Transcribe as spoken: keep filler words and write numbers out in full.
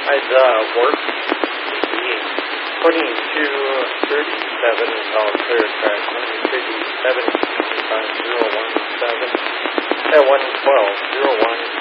I'd uh, work the twenty-two thirty-seven Dollar Clear track, twenty-two thirty-seven five zero one seven, at one twelve, zero one